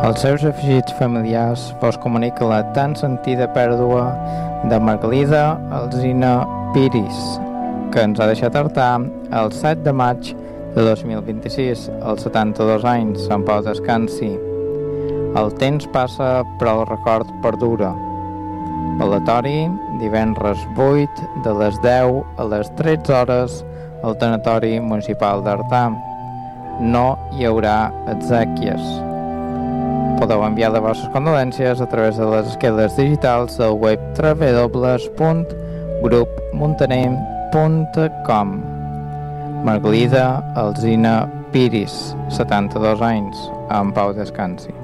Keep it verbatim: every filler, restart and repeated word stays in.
Els seus afegits familiars vos comunica la tan sentida pèrdua de Margalida Alsina Piris, que ens ha deixat artar el set de maig de dos mil vint-i-sis, als setanta-dos anys. En pau descansi. El temps passa, però el record perdura. Velatori, divendres vuit, de les deu a les tretze hores, al tanatori municipal d'Artà. No hi haurà exèquies. Podeu enviar les vostres condolències a través de les esqueles digitals del web w w w punt grup muntaner punt com. Margalida Alsina Piris, setanta-dos anys, en pau descansi.